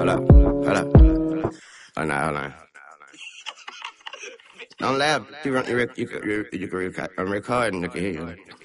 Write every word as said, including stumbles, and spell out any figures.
Hold up, hold up. Oh, no, hold on. Don't laugh. You, run, you, rec- you, can- you, you can record. I'm recording. I can hear you.